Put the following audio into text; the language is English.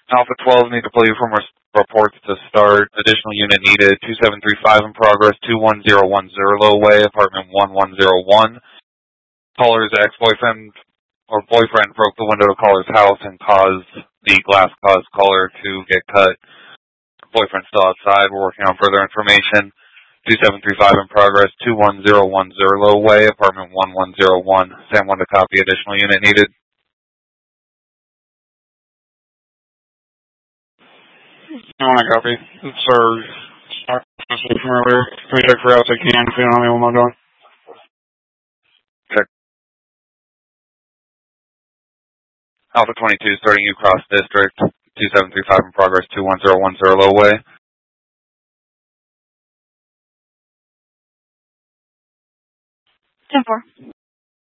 Alpha 12, need to pull you from reports to start. Additional unit needed. 2735 in progress. 21010 Low Way, apartment 1101. Caller's ex-boyfriend or boyfriend broke the window to caller's house and caused caller to get cut. Boyfriend's still outside. We're working on further information. 2735 in progress. 21010 Low Way, apartment 1101. Sam wanted to copy. Additional unit needed. I want to copy. Sir, from earlier. Can we check for outside can if you don't have anyone logged on? Check. Alpha 22 starting you cross district. 2735 in progress. 21010 Low Way. 10-4.